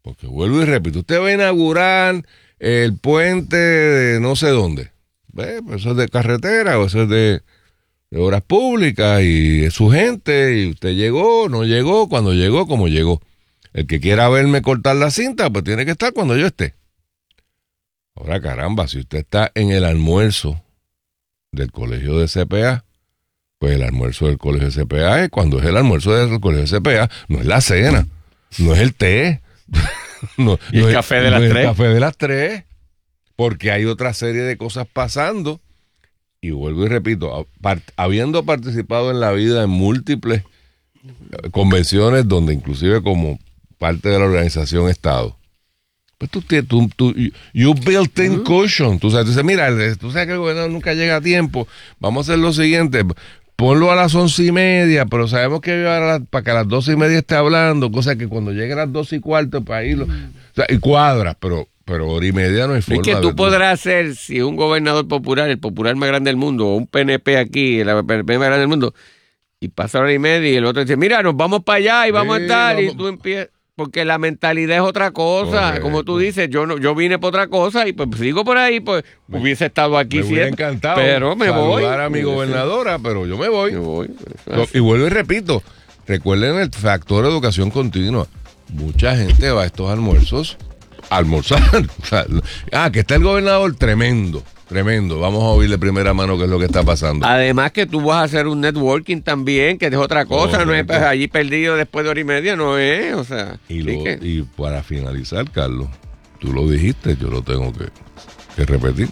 Porque vuelvo y repito, usted va a inaugurar el puente de no sé dónde. Pues eso es de carretera o eso es de obras públicas y es su gente y usted llegó, no llegó, cuando llegó, como llegó. El que quiera verme cortar la cinta, pues tiene que estar cuando yo esté. Ahora, caramba, si usted está en el almuerzo del colegio de CPA, pues el almuerzo del colegio de CPA es cuando es el almuerzo del colegio de CPA, no es la cena, no es el té, no, y el café de las 3. El café de las 3, porque hay otra serie de cosas pasando. Y vuelvo y repito, habiendo participado en la vida en múltiples convenciones donde inclusive como parte de la organización Estado, pues you built in cushion. Tú sabes, mira, tú sabes que el gobernador nunca llega a tiempo, vamos a hacer lo siguiente, ponlo a las 11:30, pero sabemos que para que a las 12:30 esté hablando, cosa que cuando llegue a las 12:15 para irlo, o sea, y cuadra, pero 1:30 no hay forma. Es que tú podrás ser, si un gobernador popular, el popular más grande del mundo, o un PNP aquí, el PNP más grande del mundo, y pasa 1:30 y el otro dice, mira, nos vamos para allá y vamos a estar, y tú empiezas, porque la mentalidad es otra cosa. Correcto. Como tú dices, yo vine por otra cosa y pues sigo por ahí, pues hubiese estado aquí me siempre. Encantado pero me voy. A mi gobernadora, pero yo me voy. Y vuelvo y repito, recuerden el factor educación continua. Mucha gente va a estos almuerzos a almorzar. Que está el gobernador, tremendo. Vamos a oír de primera mano qué es lo que está pasando. Además que tú vas a hacer un networking también, que es otra cosa. No es pues, allí perdido después de 1:30, no es, o sea. Y para finalizar, Carlos, tú lo dijiste, yo lo tengo que repetir.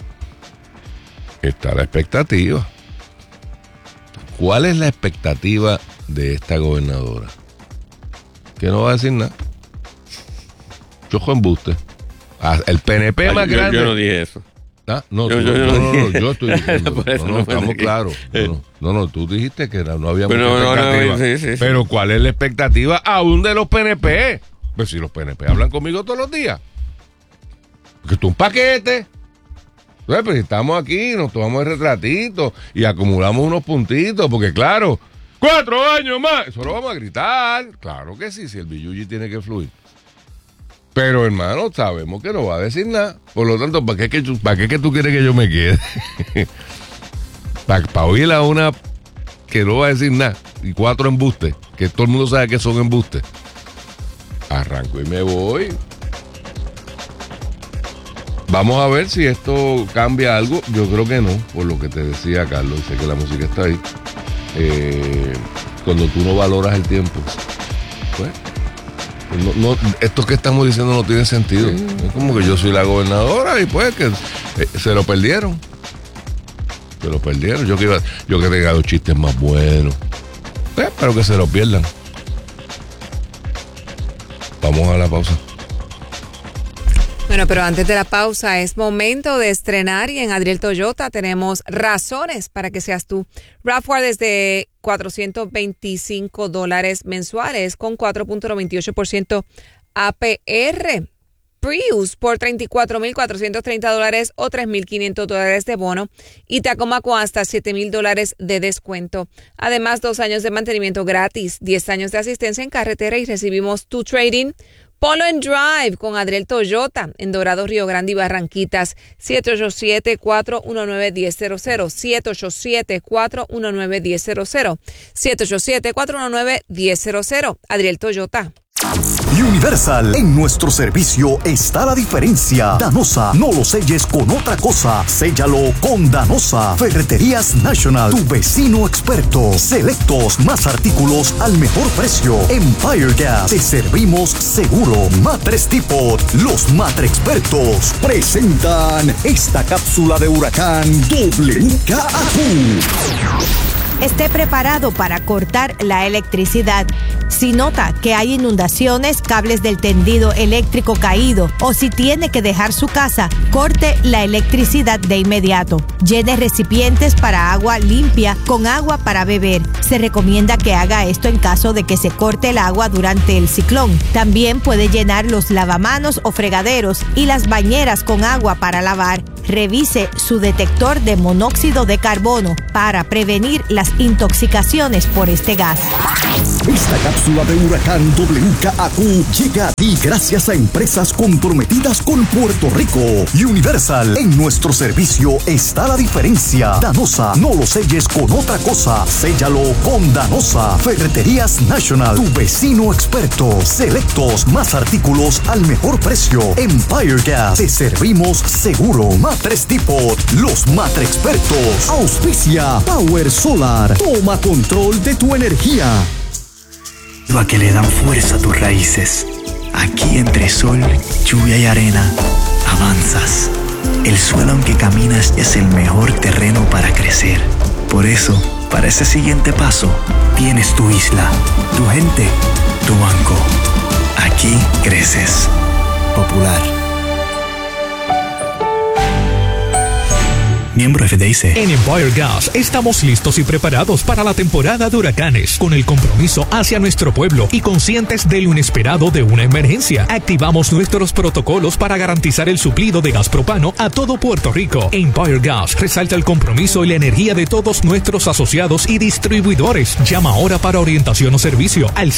Está la expectativa. ¿Cuál es la expectativa de esta gobernadora? Que no va a decir nada. Chojo embuste. El PNP más grande. Yo no dije eso. No, yo estoy diciendo. No, estamos claros. No, tú dijiste que no había mucha expectativa. Sí. Pero ¿cuál es la expectativa aún de los PNP? Pues si los PNP hablan conmigo todos los días. Porque esto es un paquete. Entonces, pues estamos aquí, nos tomamos el retratito y acumulamos unos puntitos, porque claro, 4 años más, eso lo vamos a gritar. Claro que sí, si el billuyi tiene que fluir. Pero, hermano, sabemos que no va a decir nada. Por lo tanto, ¿para qué que tú quieres que yo me quede? Para oír a una que no va a decir nada. Y 4 embustes, que todo el mundo sabe que son embustes. Arranco y me voy. Vamos a ver si esto cambia algo. Yo creo que no, por lo que te decía Carlos. Sé que la música está ahí. Cuando tú no valoras el tiempo, pues... No, esto que estamos diciendo no tiene sentido. Es como que yo soy la gobernadora y pues que se lo perdieron. Yo que tenga los chistes más buenos. Pero que se lo pierdan. Vamos a la pausa. Bueno, pero antes de la pausa es momento de estrenar y en Adriel Toyota tenemos razones para que seas tú. RAV4 desde $425 mensuales con 4.98% APR. Prius por $34,430 o $3,500 de bono y Tacoma con hasta $7,000 de descuento. Además, 2 años de mantenimiento gratis, 10 años de asistencia en carretera y recibimos tu trading. Polo and Drive con Adriel Toyota en Dorado, Río Grande y Barranquitas. 787-419-1000. 787-419-1000. 787-419-1000. Adriel Toyota. Universal, en nuestro servicio está la diferencia. Danosa, no lo selles con otra cosa, séllalo con Danosa. Ferreterías National, tu vecino experto. Selectos, más artículos al mejor precio. Empire Gas, te servimos seguro. Matres Tipot, los matre expertos presentan esta cápsula de huracán WKAQ. Esté preparado para cortar la electricidad. Si nota que hay inundaciones, cables del tendido eléctrico caído o si tiene que dejar su casa, corte la electricidad de inmediato. Llene recipientes para agua limpia con agua para beber. Se recomienda que haga esto en caso de que se corte el agua durante el ciclón. También puede llenar los lavamanos o fregaderos y las bañeras con agua para lavar. revise su detector de monóxido de carbono para prevenir las intoxicaciones por este gas. Esta cápsula de huracán WKAQ llega a ti gracias a empresas comprometidas con Puerto Rico. Universal, en nuestro servicio está la diferencia. Danosa, no lo selles con otra cosa, séllalo con Danosa. Ferreterías National, tu vecino experto. Selectos, más artículos al mejor precio. Empire Gas, te servimos seguro. Matres Depot, los matre expertos. Auspicia Power Solar, toma control de tu energía. A que le dan fuerza a tus raíces. Aquí entre sol, lluvia y arena, avanzas. El suelo en que caminas es el mejor terreno para crecer. Por eso, para ese siguiente paso, tienes tu isla, tu gente, tu banco. Aquí creces. Popular. Miembro FDIC. En Empire Gas estamos listos y preparados para la temporada de huracanes, con el compromiso hacia nuestro pueblo y conscientes de lo inesperado de una emergencia. Activamos nuestros protocolos para garantizar el suplido de gas propano a todo Puerto Rico. Empire Gas resalta el compromiso y la energía de todos nuestros asociados y distribuidores. Llama ahora para orientación o servicio al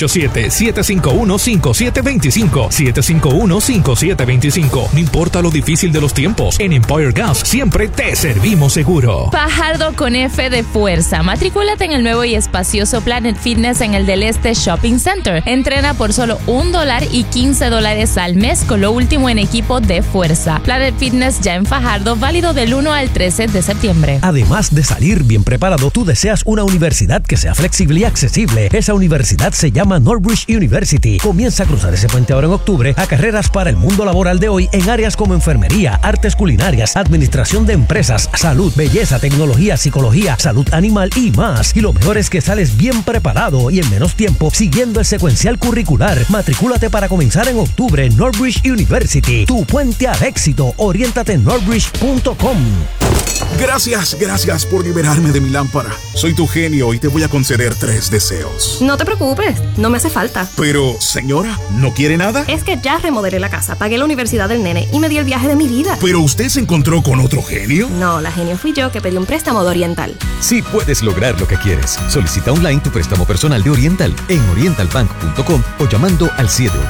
787-751-5725. 751-5725. No importa lo difícil de los tiempos, en Empire Gas siempre te servimos seguro. Fajardo con F de fuerza. Matricúlate en el nuevo y espacioso Planet Fitness en el del Este Shopping Center. Entrena por solo $1 y $15 al mes con lo último en equipo de fuerza. Planet Fitness ya en Fajardo, válido del 1 al 13 de septiembre. Además de salir bien preparado, tú deseas una universidad que sea flexible y accesible. Esa universidad se llama Northbridge University. Comienza a cruzar ese puente ahora en octubre a carreras para el mundo laboral de hoy en áreas como enfermería, artes culinarias, administración de empresas, salud, belleza, tecnología, psicología, salud animal y más. Y lo mejor es que sales bien preparado y en menos tiempo siguiendo el secuencial curricular. Matricúlate para comenzar en octubre en Northbridge University. Tu puente al éxito. Oriéntate en northbridge.com. Gracias por liberarme de mi lámpara. Soy tu genio y te voy a conceder 3 deseos. No te preocupes, no me hace falta. Pero, señora, ¿no quiere nada? Es que ya remodelé la casa, pagué la universidad del nene y me di el viaje de mi vida. ¿Pero usted se encontró con otro genio? No, la genio fui yo que pedí un préstamo de Oriental. Sí puedes lograr lo que quieres. Solicita online tu préstamo personal de Oriental en orientalbank.com o llamando al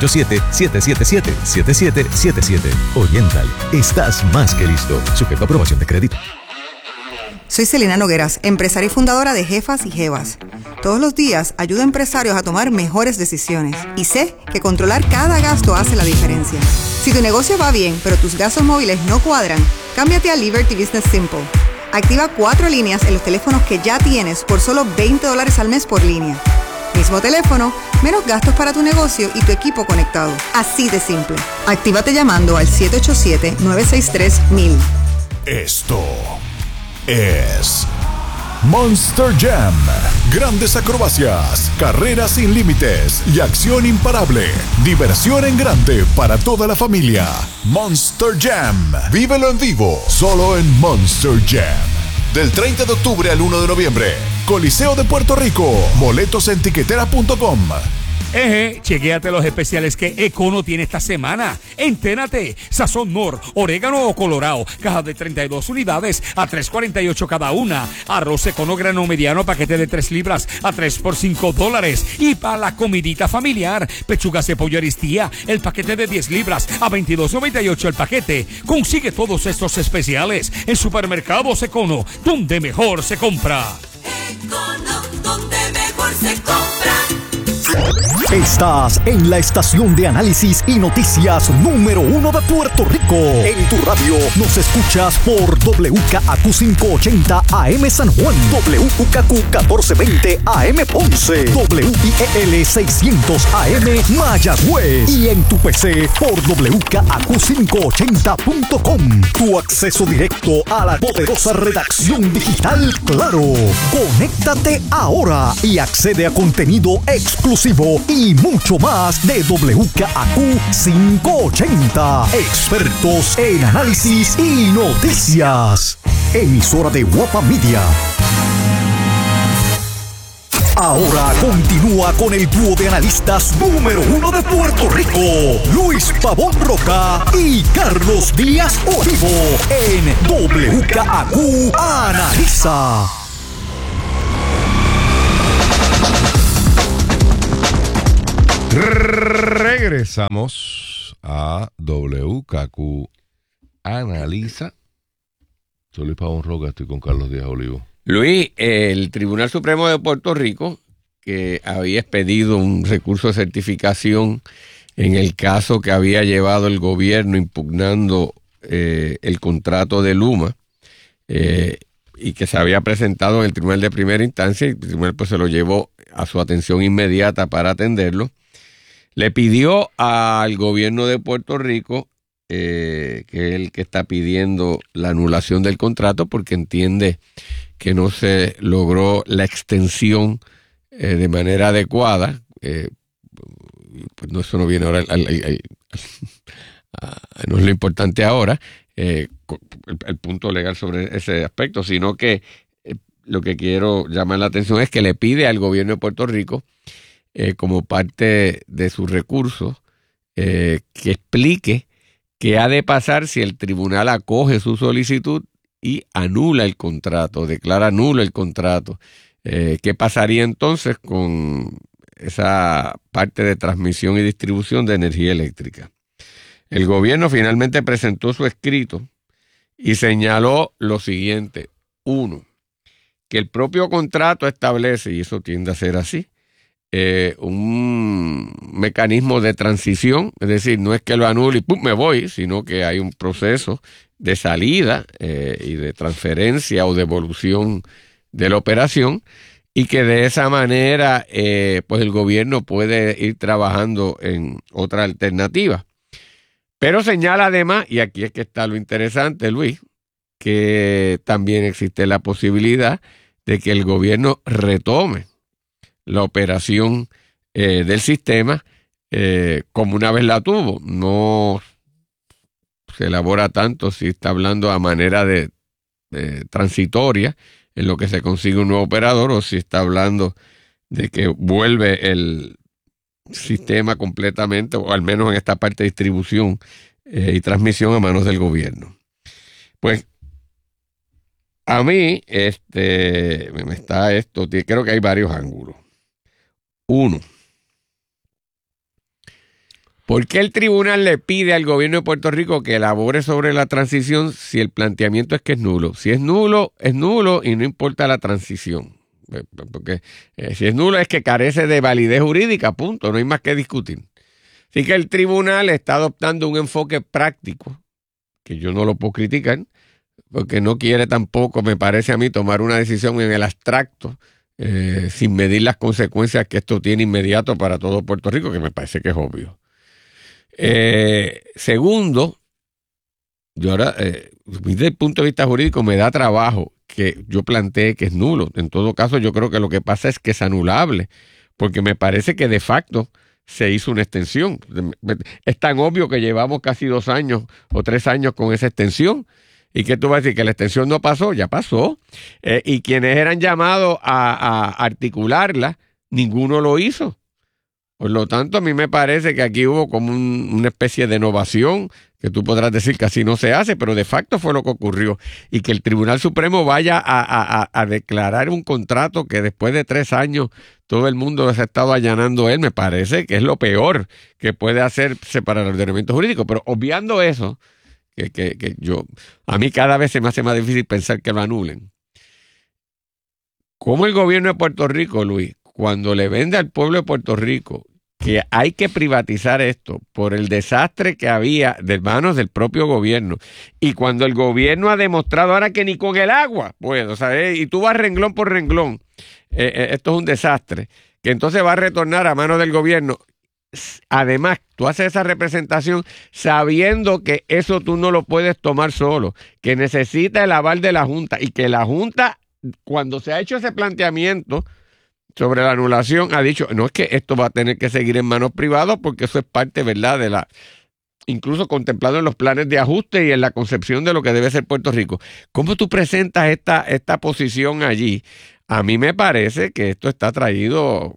787-777-7777. Oriental, estás más que listo. Sujeto a aprobación de crédito. Soy Celina Nogueras, empresaria y fundadora de Jefas y Jevas. Todos los días ayudo a empresarios a tomar mejores decisiones y sé que controlar cada gasto hace la diferencia. Si tu negocio va bien, pero tus gastos móviles no cuadran, cámbiate a Liberty Business Simple. Activa 4 líneas en los teléfonos que ya tienes por solo $20 al mes por línea. Mismo teléfono, menos gastos para tu negocio y tu equipo conectado. Así de simple. Actívate llamando al 787-963-1000. Esto es Monster Jam. Grandes acrobacias, carreras sin límites y acción imparable. Diversión en grande para toda la familia. Monster Jam. Vívelo en vivo, solo en Monster Jam. Del 30 de octubre al 1 de noviembre. Coliseo de Puerto Rico. Boletos en tiquetera.com. Chequéate los especiales que Econo tiene esta semana. Entérate, sazón Nor, orégano o colorado, caja de 32 unidades a $3.48 cada una. Arroz Econo grano mediano, paquete de 3 libras a $3 por $5. Y para la comidita familiar, pechugas de pollo Aristía, el paquete de 10 libras a $22.98 el paquete. Consigue todos estos especiales en Supermercados Econo, donde mejor se compra. Econo, donde mejor se compra. Estás en la estación de análisis y noticias número 1 de Puerto Rico. En tu radio nos escuchas por WKAQ 580 AM San Juan, WKAQ 1420 AM Ponce, WIEL 600 AM Mayagüez y en tu PC por WKAQ580.com. Tu acceso directo a la poderosa redacción digital Claro. Conéctate ahora y accede a contenido exclusivo y mucho más de WKAQ 580. Expertos en análisis y noticias. Emisora de Guapa Media. Ahora continúa con el dúo de analistas número 1 de Puerto Rico, Luis Pavón Roca y Carlos Díaz Olivo, en WKAQ Analiza. Regresamos a WKQ Analiza. Soy Luis Pavón Roca, estoy con Carlos Díaz Olivo. Luis, el Tribunal Supremo de Puerto Rico, que había expedido un recurso de certificación en el caso que había llevado el gobierno impugnando el contrato de Luma, y que se había presentado en el Tribunal de Primera Instancia, y el Tribunal pues se lo llevó a su atención inmediata para atenderlo, le pidió al gobierno de Puerto Rico, que es el que está pidiendo la anulación del contrato porque entiende que no se logró la extensión de manera adecuada. Pues no, eso no viene ahora, no es lo importante ahora, el punto legal sobre ese aspecto, sino que lo que quiero llamar la atención es que le pide al gobierno de Puerto Rico, como parte de sus recursos, que explique qué ha de pasar si el tribunal acoge su solicitud y anula el contrato, declara nulo el contrato. ¿Qué pasaría entonces con esa parte de transmisión y distribución de energía eléctrica? El gobierno finalmente presentó su escrito y señaló lo siguiente. 1, que el propio contrato establece, y eso tiende a ser así, un mecanismo de transición, es decir, no es que lo anule y ¡pum! Me voy, sino que hay un proceso de salida y de transferencia o devolución de la operación, y que de esa manera pues el gobierno puede ir trabajando en otra alternativa. Pero señala además, y aquí es que está lo interesante, Luis, que también existe la posibilidad de que el gobierno retome la operación del sistema como una vez la tuvo. No se elabora tanto si está hablando a manera de transitoria en lo que se consigue un nuevo operador, o si está hablando de que vuelve el sistema completamente, o al menos en esta parte de distribución y transmisión, a manos del gobierno. Pues a mí me está esto, creo que hay varios ángulos. 1, ¿por qué el tribunal le pide al gobierno de Puerto Rico que elabore sobre la transición si el planteamiento es que es nulo? Si es nulo y no importa la transición. Porque si es nulo es que carece de validez jurídica, punto, no hay más que discutir. Así que el tribunal está adoptando un enfoque práctico, que yo no lo puedo criticar, porque no quiere tampoco, me parece a mí, tomar una decisión en el abstracto, sin medir las consecuencias que esto tiene inmediato para todo Puerto Rico, que me parece que es obvio. Segundo, yo ahora, desde el punto de vista jurídico, me da trabajo que yo planteé que es nulo. En todo caso, yo creo que lo que pasa es que es anulable, porque me parece que de facto se hizo una extensión. Es tan obvio que llevamos casi 2 años o 3 años con esa extensión. ¿Y qué tú vas a decir? ¿Que la extensión no pasó? Ya pasó. Y quienes eran llamados a articularla, ninguno lo hizo. Por lo tanto, a mí me parece que aquí hubo como una especie de innovación, que tú podrás decir que así no se hace, pero de facto fue lo que ocurrió. Y que el Tribunal Supremo vaya a declarar un contrato que después de 3 años todo el mundo se ha estado allanando él, me parece que es lo peor que puede hacerse para el ordenamiento jurídico. Pero obviando eso, que a mí cada vez se me hace más difícil pensar que lo anulen. ¿Cómo el gobierno de Puerto Rico, Luis, cuando le vende al pueblo de Puerto Rico que hay que privatizar esto por el desastre que había de manos del propio gobierno, y cuando el gobierno ha demostrado ahora que ni con el agua puede, o sea, y tú vas renglón por renglón, esto es un desastre, que entonces va a retornar a manos del gobierno? Además, tú haces esa representación sabiendo que eso tú no lo puedes tomar solo, que necesita el aval de la Junta, y que la Junta, cuando se ha hecho ese planteamiento sobre la anulación, ha dicho, no, es que esto va a tener que seguir en manos privadas, porque eso es parte, ¿verdad?, de la, incluso contemplado en los planes de ajuste y en la concepción de lo que debe ser Puerto Rico. ¿Cómo tú presentas esta posición allí A mí me parece que esto está traído,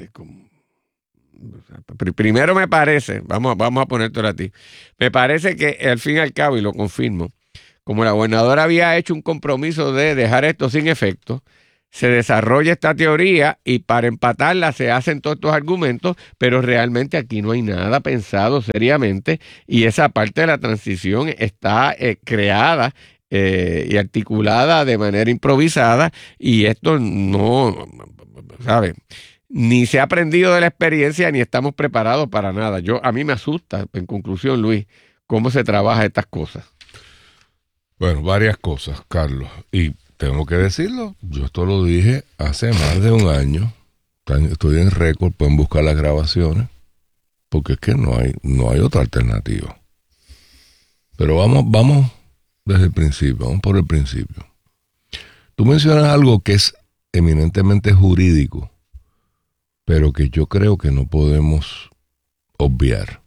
primero me parece, vamos a ponértelo a ti, me parece que al fin y al cabo, y lo confirmo, como la gobernadora había hecho un compromiso de dejar esto sin efecto, se desarrolla esta teoría y para empatarla se hacen todos estos argumentos, pero realmente aquí no hay nada pensado seriamente y esa parte de la transición está creada y articulada de manera improvisada y esto no, ¿sabes? Ni se ha aprendido de la experiencia ni estamos preparados para nada. A mí me asusta, en conclusión, Luis, cómo se trabaja estas cosas. Bueno, varias cosas, Carlos, y tengo que decirlo, yo esto lo dije hace más de un año, estoy en récord, pueden buscar las grabaciones, porque es que no hay otra alternativa. Pero vamos desde el principio, vamos por el principio. Tú mencionas algo que es eminentemente jurídico, pero que yo creo que no podemos obviar.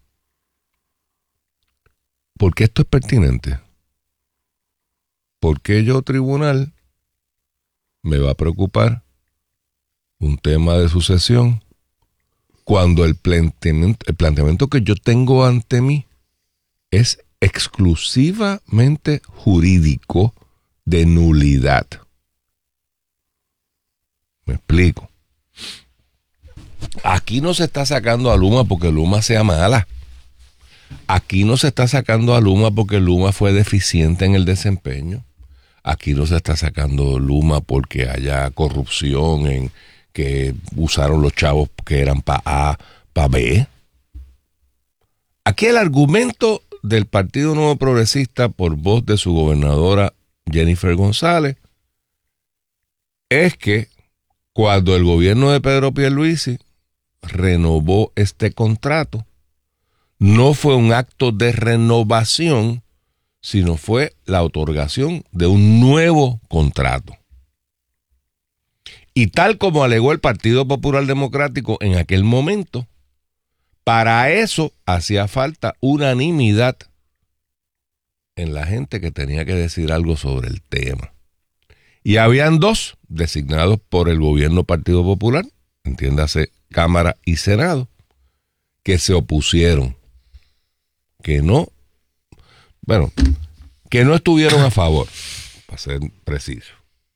¿Por qué esto es pertinente? ¿Por qué yo, tribunal, me va a preocupar un tema de sucesión cuando el planteamiento que yo tengo ante mí es exclusivamente jurídico de nulidad? Me explico. Aquí no se está sacando a Luma porque Luma sea mala. Aquí no se está sacando a Luma porque Luma fue deficiente en el desempeño. Aquí no se está sacando Luma porque haya corrupción en que usaron los chavos que eran para A, para B. Aquí el argumento del Partido Nuevo Progresista por voz de su gobernadora Jennifer González es que cuando el gobierno de Pedro Pierluisi renovó este contrato, no fue un acto de renovación, sino fue la otorgación de un nuevo contrato. Y tal como alegó el Partido Popular Democrático en aquel momento, para eso hacía falta unanimidad en la gente que tenía que decir algo sobre el tema. Y habían dos designados por el gobierno Partido Popular, entiéndase Cámara y Senado, que se opusieron, que no estuvieron a favor, para ser preciso.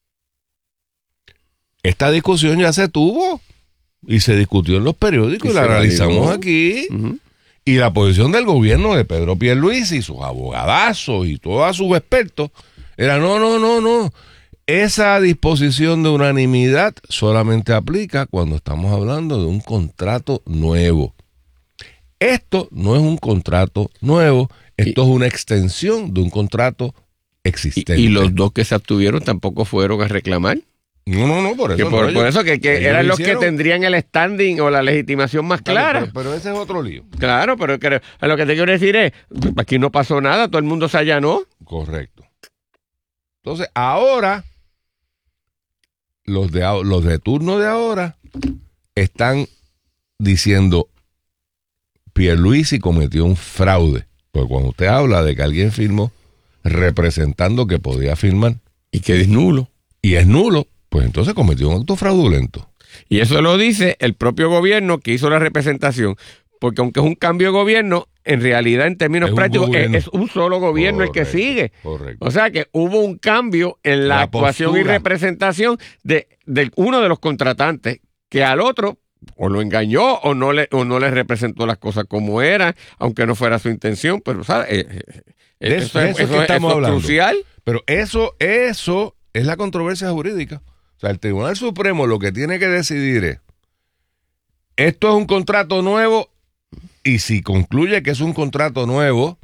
Esta discusión ya se tuvo y se discutió en los periódicos y la analizamos aquí. Uh-huh. Y la posición del gobierno de Pedro Pierluisi y sus abogadazos y todos sus expertos era no. Esa disposición de unanimidad solamente aplica cuando estamos hablando de un contrato nuevo. Esto no es un contrato nuevo, esto es una extensión de un contrato existente. ¿Y los dos que se abstuvieron tampoco fueron a reclamar? No, por eso. Por eso que eran los que tendrían el standing o la legitimación más clara. Pero ese es otro lío. Claro, pero lo que te quiero decir es, aquí no pasó nada, todo el mundo se allanó. Correcto. Entonces, ahora, los de turno de ahora están diciendo Pierluisi cometió un fraude. Porque cuando usted habla de que alguien firmó representando que podía firmar y que es nulo, pues entonces cometió un acto fraudulento. Y eso lo dice el propio gobierno que hizo la representación. Porque aunque es un cambio de gobierno, en realidad en términos prácticos es un solo gobierno. Correcto, el que sigue. Correcto. O sea que hubo un cambio en la actuación postura y representación de uno de los contratantes que al otro o lo engañó o no le representó las cosas como eran, aunque no fuera su intención. Pero ¿sabes? Eso es crucial. Pero eso es la controversia jurídica. O sea, el Tribunal Supremo lo que tiene que decidir es, esto es un contrato nuevo, y si concluye que es un contrato nuevo,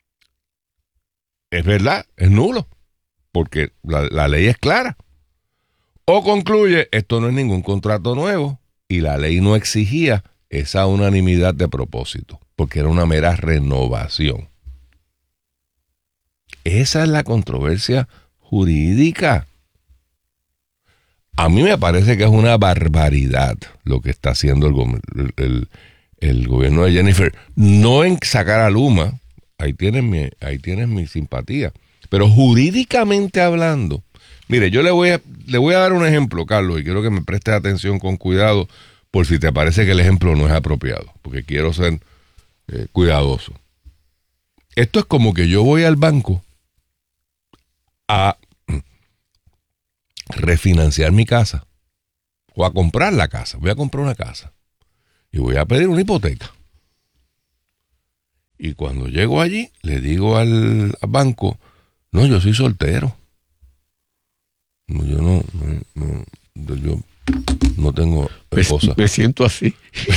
es verdad, es nulo, porque la ley es clara. O concluye, esto no es ningún contrato nuevo, y la ley no exigía esa unanimidad de propósito, porque era una mera renovación. Esa es la controversia jurídica. A mí me parece que es una barbaridad lo que está haciendo el gobierno de Jennifer. No en sacar a Luma, ahí tienes mi simpatía. Pero jurídicamente hablando, Mire, yo le voy a dar un ejemplo, Carlos, y quiero que me prestes atención con cuidado por si te parece que el ejemplo no es apropiado, porque quiero ser cuidadoso. Esto es como que yo voy al banco a refinanciar mi casa o a comprar la casa. Voy a comprar una casa y voy a pedir una hipoteca. Y cuando llego allí, le digo al banco, no, yo soy soltero. No, yo no tengo esposa. Me siento así.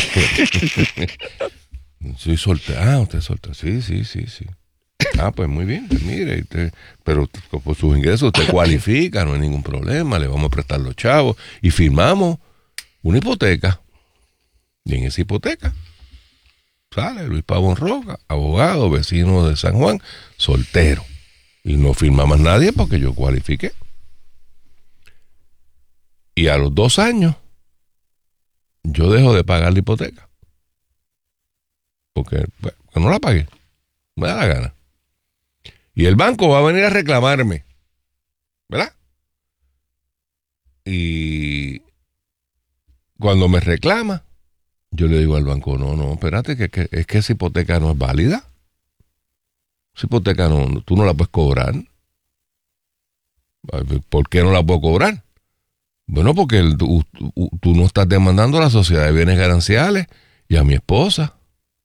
Soy soltero. Ah, usted es soltero. Sí. Ah, pues muy bien, pues mire, pero por sus ingresos usted cualifica, no hay ningún problema, le vamos a prestar los chavos y firmamos una hipoteca. Y en esa hipoteca sale Luis Pavón Roca, abogado, vecino de San Juan, soltero. Y no firma más nadie porque yo cualifiqué. Y a los 2 años yo dejo de pagar la hipoteca. Porque no la pagué. Me da la gana. Y el banco va a venir a reclamarme. ¿Verdad? Y cuando me reclama, yo le digo al banco, no, espérate, que esa hipoteca no es válida. Esa hipoteca tú no la puedes cobrar. ¿Por qué no la puedo cobrar? Bueno, porque tú no estás demandando a la sociedad de bienes gananciales y a mi esposa.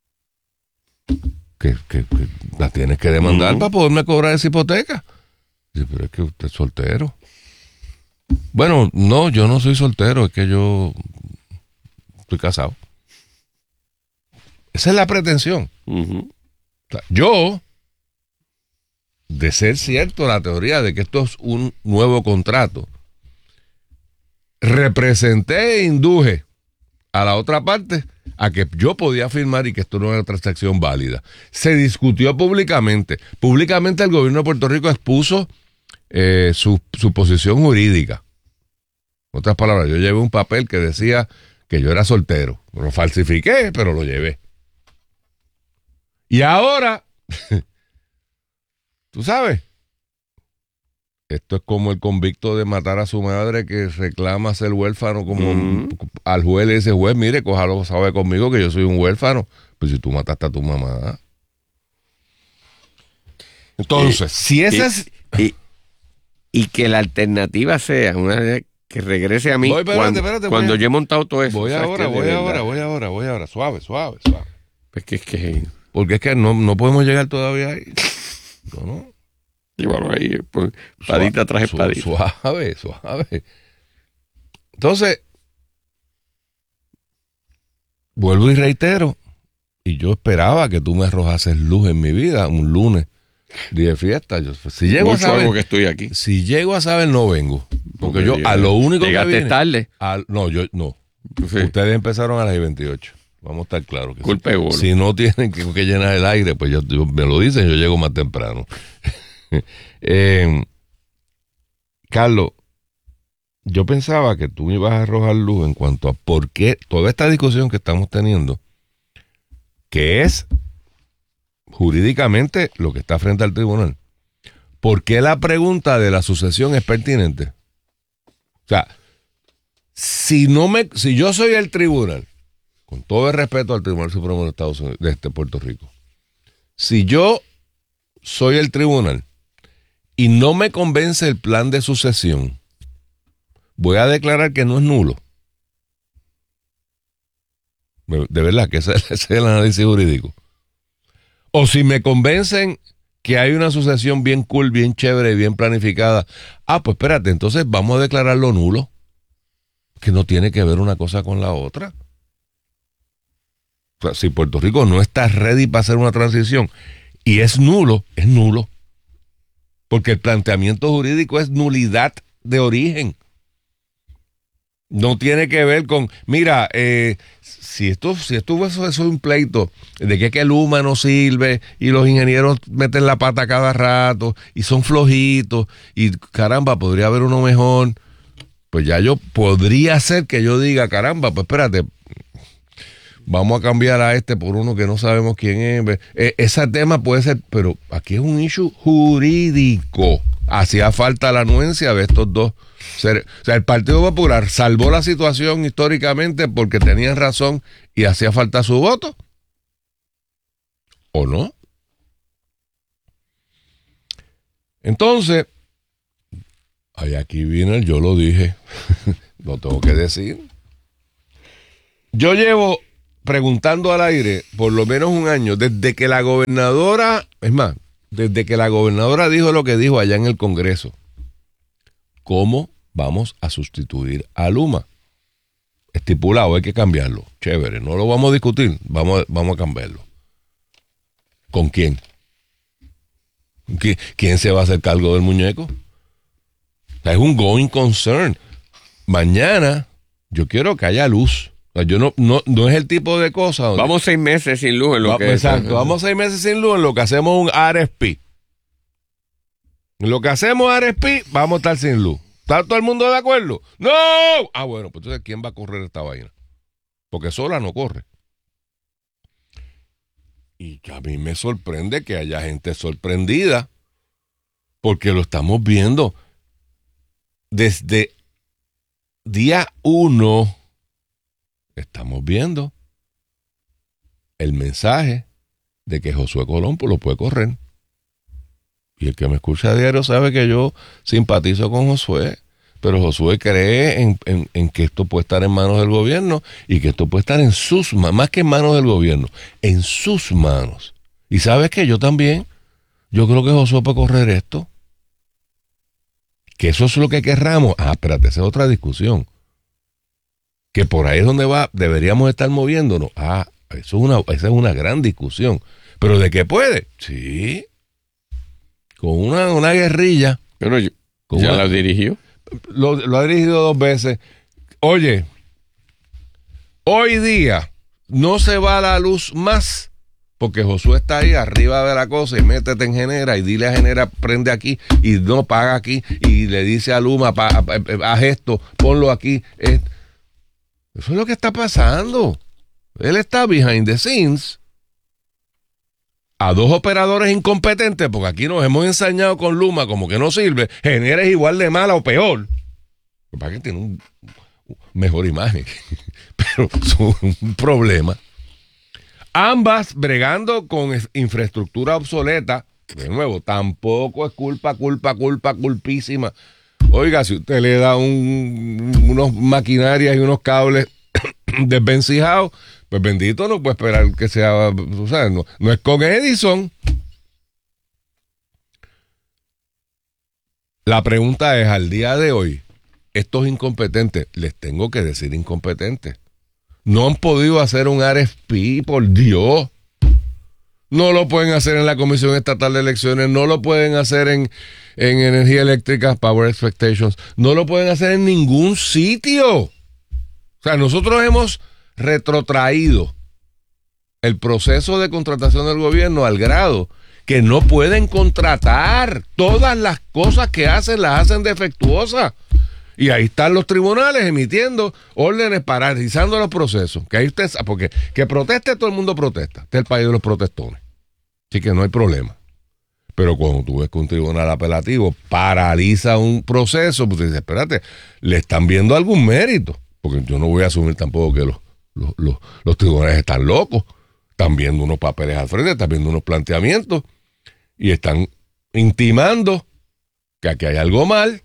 Que la tienes que demandar para poderme cobrar esa hipoteca. Dice, pero es que usted es soltero. Bueno, no, yo no soy soltero, es que yo estoy casado. Esa es la pretensión. O sea, yo, de ser cierto la teoría de que esto es un nuevo contrato, representé e induje a la otra parte a que yo podía firmar y que esto no era una transacción válida. Se discutió públicamente. Públicamente el gobierno de Puerto Rico expuso su posición jurídica. En otras palabras, yo llevé un papel que decía que yo era soltero. Lo falsifiqué, pero lo llevé. Y ahora, tú sabes, esto es como el convicto de matar a su madre que reclama ser huérfano, como al juez le dice, juez, mire, cójalo, sabe conmigo que yo soy un huérfano. Pues si tú mataste a tu mamá. Entonces, si esa es... Y que la alternativa sea una que regrese a mí espérate, cuando yo he montado todo eso. Voy ahora. Suave. Pues que porque es que no podemos llegar todavía ahí. No. Llévalo ahí, pues, espadita tras espadita. Suave. Entonces, vuelvo y reitero, y yo esperaba que tú me arrojases luz en mi vida un lunes, día de fiesta. Si llego a saber que estoy aquí. Si llego a saber, no vengo. Porque yo a lo único que llegaste viene... tarde. No. Sí. Ustedes empezaron a las 28. Vamos a estar claros. Culpa de si no tienen que llenar el aire, pues yo me lo dicen, yo llego más temprano. Carlos, yo pensaba que tú me ibas a arrojar luz en cuanto a por qué toda esta discusión que estamos teniendo, que es jurídicamente lo que está frente al tribunal, ¿por qué la pregunta de la sucesión es pertinente? O sea, si yo soy el tribunal, con todo el respeto al Tribunal Supremo de Estados Unidos, de Puerto Rico, si yo soy el tribunal y no me convence el plan de sucesión, voy a declarar que no es nulo. De verdad que ese es el análisis jurídico. O si me convencen que hay una sucesión bien cool, bien chévere, bien planificada, pues espérate, entonces vamos a declararlo nulo, que no tiene que ver una cosa con la otra. O sea, si Puerto Rico no está ready para hacer una transición y es nulo, porque el planteamiento jurídico es nulidad de origen. No tiene que ver con, mira, si esto es un pleito de que el Luma no sirve y los ingenieros meten la pata cada rato y son flojitos y caramba, podría haber uno mejor, pues ya podría ser que yo diga, caramba, pues espérate, vamos a cambiar a este por uno que no sabemos quién es. Ese tema puede ser, pero aquí es un issue jurídico. hacía falta la anuencia de estos dos seres. O sea, el Partido Popular salvó la situación históricamente porque tenían razón y hacía falta su voto. ¿O no? Entonces, aquí viene el yo lo dije. Lo tengo que decir. Yo llevo preguntando al aire por lo menos un año, desde que la gobernadora, es más, desde que la gobernadora dijo lo que dijo allá en el Congreso. ¿Cómo vamos a sustituir a Luma? Estipulado, hay que cambiarlo. Chévere, no lo vamos a discutir, vamos a cambiarlo. ¿Con quién? ¿Quién se va a hacer cargo del muñeco? O sea, es un going concern. Mañana yo quiero que haya luz. O sea, yo no es el tipo de cosa. Vamos 6 meses sin luz en lo que exacto, vamos 6 meses sin luz en lo que hacemos un RFP. En lo que hacemos RFP, vamos a estar sin luz. ¿Está todo el mundo de acuerdo? ¡No! Ah, bueno, pues entonces ¿quién va a correr esta vaina? Porque sola no corre. Y que a mí me sorprende que haya gente sorprendida, porque lo estamos viendo desde día 1. Estamos viendo el mensaje de que Josué Colón pues, lo puede correr. Y el que me escucha a diario sabe que yo simpatizo con Josué, pero Josué cree en que esto puede estar en manos del gobierno y que esto puede estar en sus manos, más que en manos del gobierno, en sus manos. Y sabes que yo también, yo creo que Josué puede correr esto. Que eso es lo que querramos. Ah, espérate, esa es otra discusión. Que por ahí es donde deberíamos estar moviéndonos. Ah, esa es una gran discusión. Pero ¿de qué puede? Sí. Con una guerrilla. Pero ¿ya la dirigió? Lo ha dirigido 2 veces. Oye, hoy día no se va la luz más porque Josué está ahí arriba de la cosa y métete en Genera y dile a Genera prende aquí y no paga aquí y le dice a Luma haz esto, ponlo aquí. Eso es lo que está pasando. Él está behind the scenes a 2 operadores incompetentes, porque aquí nos hemos ensañado con Luma como que no sirve. Genera es igual de mala o peor. Para que tiene un mejor imagen, pero es un problema. Ambas bregando con infraestructura obsoleta. De nuevo, tampoco es culpísima. Oiga, si usted le da unos maquinarias y unos cables desvencijados, pues bendito, no puede esperar que sea, o sea, no es con Edison. La pregunta es, al día de hoy, estos incompetentes, les tengo que decir incompetentes, no han podido hacer un RFP, por Dios. No lo pueden hacer en la Comisión Estatal de Elecciones, no lo pueden hacer en Energía Eléctrica, Power Expectations, no lo pueden hacer en ningún sitio. O sea, nosotros hemos retrotraído el proceso de contratación del gobierno al grado que no pueden contratar. Todas las cosas que hacen las hacen defectuosas. Y ahí están los tribunales emitiendo órdenes paralizando los procesos. Que ahí usted, porque que proteste, todo el mundo protesta. Este es el país de los protestones. Así que no hay problema. Pero cuando tú ves que un tribunal apelativo paraliza un proceso, pues dices, espérate, le están viendo algún mérito. Porque yo no voy a asumir tampoco que los tribunales están locos. Están viendo unos papeles al frente, están viendo unos planteamientos y están intimando que aquí hay algo mal.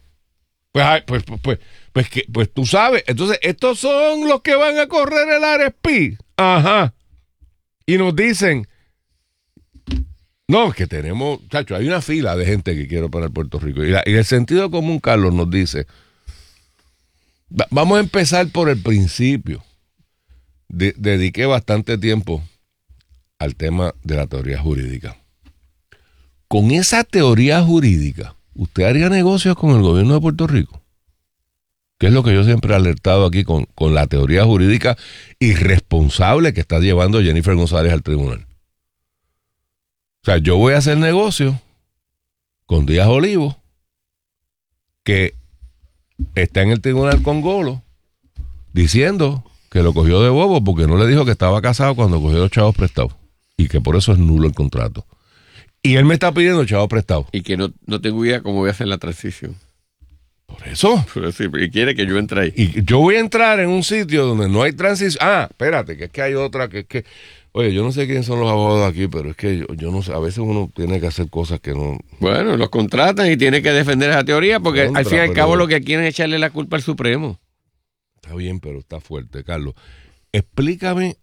Pues tú sabes. Entonces, estos son los que van a correr el RFP. Ajá. Y nos dicen, no, que tenemos, chacho, hay una fila de gente que quiere operar Puerto Rico. Y el sentido común, Carlos, nos dice, vamos a empezar por el principio. Dediqué bastante tiempo al tema de la teoría jurídica. Con esa teoría jurídica, ¿usted haría negocios con el gobierno de Puerto Rico? Que es lo que yo siempre he alertado aquí con la teoría jurídica irresponsable que está llevando Jennifer González al tribunal. O sea, yo voy a hacer negocio con Díaz Olivo, que está en el tribunal con Golo, diciendo que lo cogió de bobo porque no le dijo que estaba casado cuando cogió los chavos prestados y que por eso es nulo el contrato. Y él me está pidiendo chavo prestado. Y que no tengo idea cómo voy a hacer la transición. Por eso. Sí, y quiere que yo entre ahí. Y yo voy a entrar en un sitio donde no hay transición. Ah, espérate, que es que hay otra que es que... Oye, yo no sé quiénes son los abogados aquí, pero es que yo no sé. A veces uno tiene que hacer cosas que no... Bueno, los contratan y tiene que defender esa teoría porque al fin y al cabo lo que quieren es echarle la culpa al Supremo. Está bien, pero está fuerte, Carlos. Explícame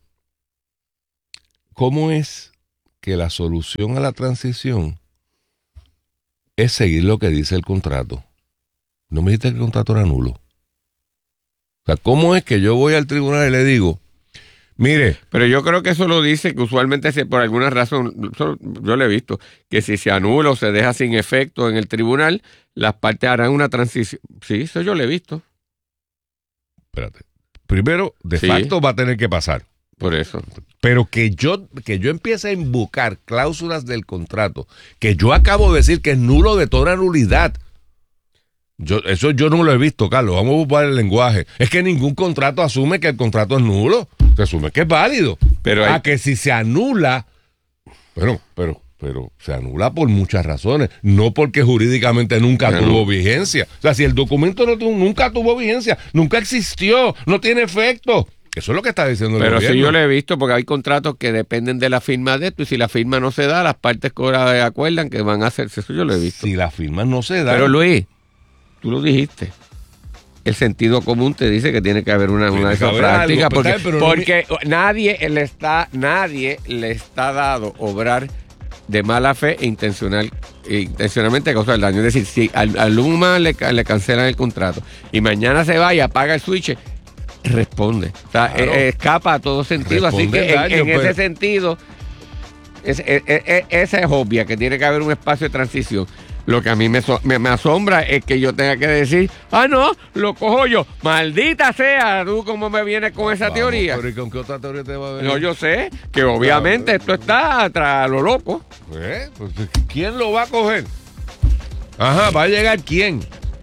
cómo es que la solución a la transición es seguir lo que dice el contrato. No me dijiste que el contrato era nulo. O sea, ¿cómo es que yo voy al tribunal y le digo, mire? Pero yo creo que eso lo dice, que usualmente por alguna razón, yo lo he visto, que si se anula o se deja sin efecto en el tribunal, las partes harán una transición. Sí, eso yo lo he visto. Espérate. Primero, de facto va a tener que pasar. Por eso. Pero que yo empiece a invocar cláusulas del contrato, que yo acabo de decir que es nulo de toda nulidad. Eso yo no lo he visto, Carlos. Vamos a buscar el lenguaje. Es que ningún contrato asume que el contrato es nulo. Se asume que es válido. Pero que si se anula, pero se anula por muchas razones. No porque jurídicamente nunca tuvo vigencia. O sea, si el documento nunca tuvo vigencia, nunca existió, no tiene efecto. Eso es lo que está diciendo el gobierno. Pero sí yo lo he visto porque hay contratos que dependen de la firma de esto y si la firma no se da, las partes acuerdan que van a hacerse. Eso yo lo he visto. Si la firma no se da. Pero Luis, tú lo dijiste. El sentido común te dice que tiene que haber una de esas prácticas porque nadie le está dado obrar de mala fe e intencionalmente causar daño. Es decir, si al Luma le cancelan el contrato y mañana se va y apaga el switch, responde. O sea, escapa a todo sentido. Responde. Así que daño, en ese sentido, esa es obvia, que tiene que haber un espacio de transición. Lo que a mí me asombra es que yo tenga que decir, no, lo cojo yo. Maldita sea, tú cómo me vienes con esa teoría. Pero ¿y con qué otra teoría te va a venir? No, yo sé que obviamente esto está tras lo loco. Pues, ¿quién lo va a coger? Ajá, ¿va a llegar quién?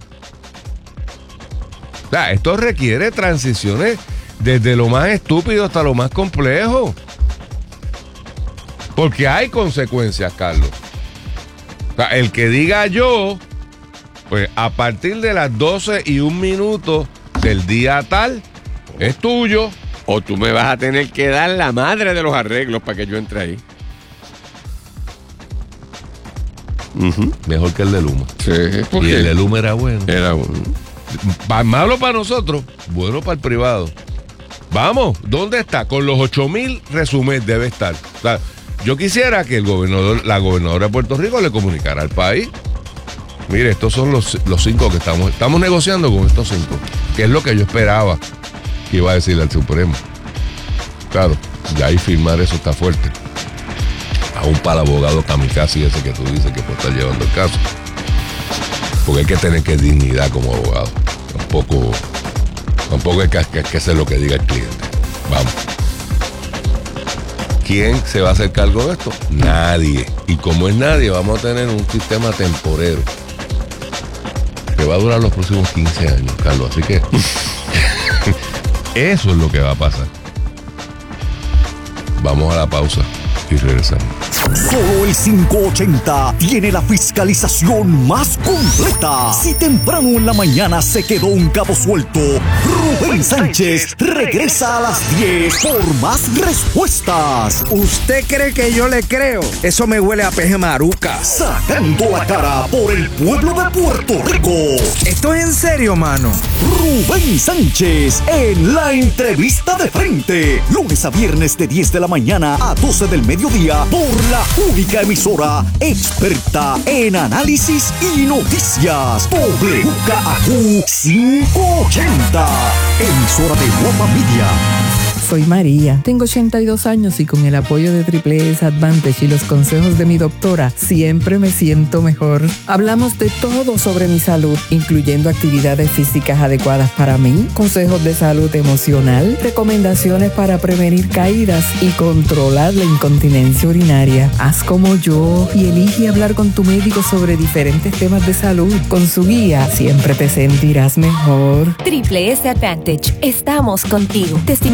O sea, esto requiere transiciones desde lo más estúpido hasta lo más complejo. Porque hay consecuencias, Carlos. O sea, el que diga yo, pues a partir de las 12:01 del día tal, es tuyo. O tú me vas a tener que dar la madre de los arreglos para que yo entre ahí. Mejor que el de Luma. Sí, y el de Luma era bueno. Era bueno. Malo para nosotros, bueno para el privado. Vamos, ¿dónde está? Con los 8,000 resúmenes debe estar. O sea, yo quisiera que la gobernadora de Puerto Rico le comunicara al país. Mire, estos son los 5 que estamos negociando con estos 5, que es lo que yo esperaba que iba a decirle al Supremo. Claro, ya ahí firmar eso está fuerte. Aún para el abogado kamikaze ese que tú dices que puede estar llevando el caso. Porque hay que tener dignidad como abogado. Tampoco hay que hacer lo que diga el cliente. Vamos. ¿Quién se va a hacer cargo de esto? Nadie. Y como es nadie, vamos a tener un sistema temporero que va a durar los próximos 15 años, Carlos. Así que eso es lo que va a pasar. Vamos a la pausa y regresamos. Solo el 580 tiene la fiscalización más completa. Si temprano en la mañana se quedó un cabo suelto, Rubén Sánchez regresa a las 10 por más respuestas. ¿Usted cree que yo le creo? Eso me huele a peje maruca. Sacando la cara por el pueblo de Puerto Rico. ¿Esto es en serio, mano? Rubén Sánchez en la entrevista de frente. Lunes a viernes de 10 de la mañana a 12 del mediodía por la única emisora experta en análisis y noticias. WKAQ 580. Emisora de Guapa Media. Soy María, tengo 82 años y con el apoyo de Triple S Advantage y los consejos de mi doctora, siempre me siento mejor. Hablamos de todo sobre mi salud, incluyendo actividades físicas adecuadas para mí, consejos de salud emocional, recomendaciones para prevenir caídas y controlar la incontinencia urinaria. Haz como yo y elige hablar con tu médico sobre diferentes temas de salud. Con su guía, siempre te sentirás mejor. Triple S Advantage, estamos contigo. Testimonio pagado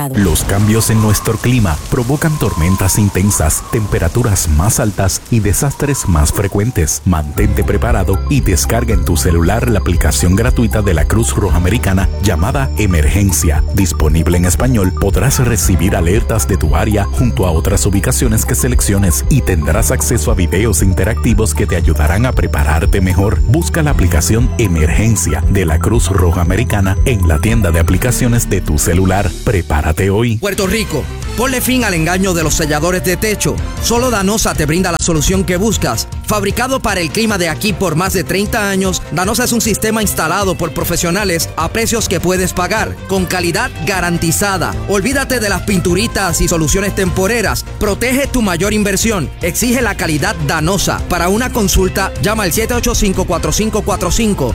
pagado. Los cambios en nuestro clima provocan tormentas intensas, temperaturas más altas y desastres más frecuentes. Mantente preparado y descarga en tu celular la aplicación gratuita de la Cruz Roja Americana llamada Emergencia. Disponible en español, podrás recibir alertas de tu área junto a otras ubicaciones que selecciones y tendrás acceso a videos interactivos que te ayudarán a prepararte mejor. Busca la aplicación Emergencia de la Cruz Roja Americana en la tienda de aplicaciones de tu celular. Prepárate hoy. Puerto Rico, ponle fin al engaño de los selladores de techo. Solo Danosa te brinda la solución que buscas. Fabricado para el clima de aquí por más de 30 años, Danosa es un sistema instalado por profesionales a precios que puedes pagar, con calidad garantizada. Olvídate de las pinturitas y soluciones temporeras. Protege tu mayor inversión. Exige la calidad Danosa. Para una consulta, llama al 785-4545.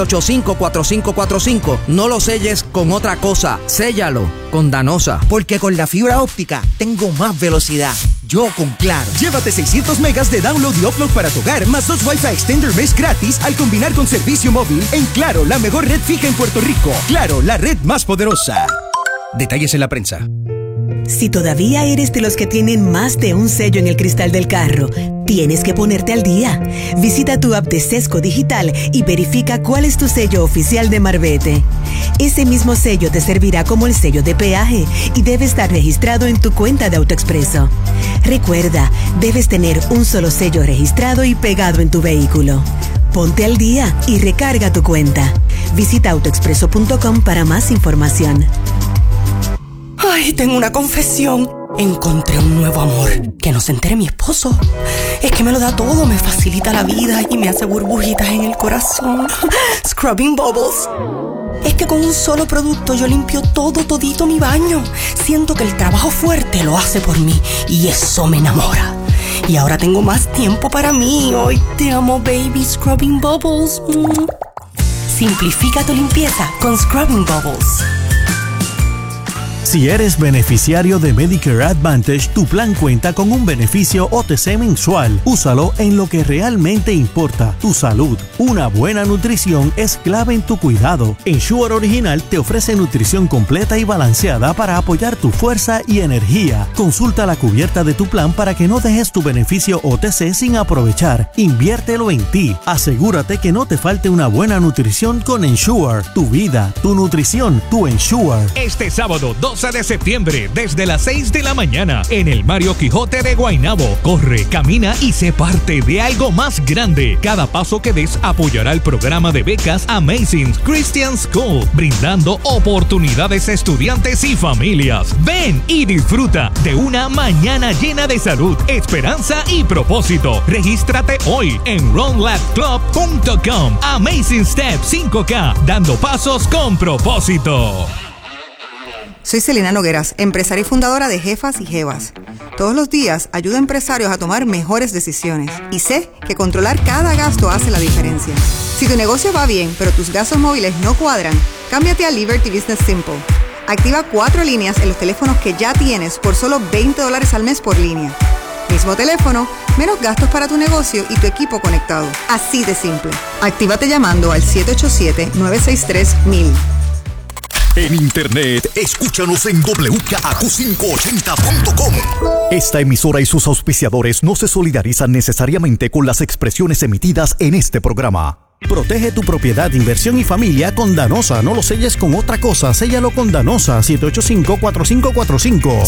785-4545. No lo selles con otra cosa. Séllalo con Danosa. Porque con la fibra óptica tengo más velocidad. Yo con Claro. Llévate 600 megas de download y upload para tu hogar, más 2 Wi-Fi Extender mes gratis al combinar con servicio móvil en Claro, la mejor red fija en Puerto Rico. Claro, la red más poderosa. Detalles en la prensa. Si todavía eres de los que tienen más de un sello en el cristal del carro, tienes que ponerte al día. Visita tu app de Sesco Digital y verifica cuál es tu sello oficial de Marbete. Ese mismo sello te servirá como el sello de peaje y debe estar registrado en tu cuenta de AutoExpreso. Recuerda, debes tener un solo sello registrado y pegado en tu vehículo. Ponte al día y recarga tu cuenta. Visita autoexpreso.com para más información. Ay, tengo una confesión. Encontré un nuevo amor. Que no se entere mi esposo. Es que me lo da todo, me facilita la vida y me hace burbujitas en el corazón. Scrubbing Bubbles. Es que con un solo producto yo limpio todito mi baño. Siento que el trabajo fuerte lo hace por mí y eso me enamora. Y ahora tengo más tiempo para mí. Hoy te amo, baby. Scrubbing Bubbles. Simplifica tu limpieza con Scrubbing Bubbles. Si eres beneficiario de Medicare Advantage, tu plan cuenta con un beneficio OTC mensual. Úsalo en lo que realmente importa, tu salud. Una buena nutrición es clave en tu cuidado. Ensure Original te ofrece nutrición completa y balanceada para apoyar tu fuerza y energía. Consulta la cubierta de tu plan para que no dejes tu beneficio OTC sin aprovechar. Inviértelo en ti. Asegúrate que no te falte una buena nutrición con Ensure. Tu vida, tu nutrición, tu Ensure. Este sábado 12 de septiembre, desde las 6 de la mañana, en el Mario Quijote de Guaynabo. Corre, camina y sé parte de algo más grande. Cada paso que des apoyará el programa de becas Amazing Christian School, brindando oportunidades a estudiantes y familias. Ven y disfruta de una mañana llena de salud, esperanza y propósito. Regístrate hoy en runlabclub.com. Amazing Step 5K, dando pasos con propósito. Soy Selena Nogueras, empresaria y fundadora de Jefas y Jevas. Todos los días ayudo a empresarios a tomar mejores decisiones y sé que controlar cada gasto hace la diferencia. Si tu negocio va bien, pero tus gastos móviles no cuadran, cámbiate a Liberty Business Simple. Activa 4 líneas en los teléfonos que ya tienes por solo $20 al mes por línea. Mismo teléfono, menos gastos para tu negocio y tu equipo conectado. Así de simple. Actívate llamando al 787-963-1000. En internet, escúchanos en WKAQ580.com. Esta emisora y sus auspiciadores no se solidarizan necesariamente con las expresiones emitidas en este programa. Protege tu propiedad, inversión y familia con Danosa. No lo selles con otra cosa. Séllalo con Danosa. 785-4545.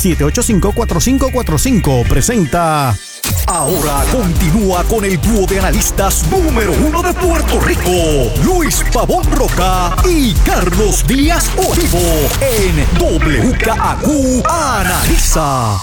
785-4545. Presenta. Ahora continúa con el dúo de analistas número 1 de Puerto Rico, Luis Pavón Roca y Carlos Díaz Olivo, en WKAQ Analiza.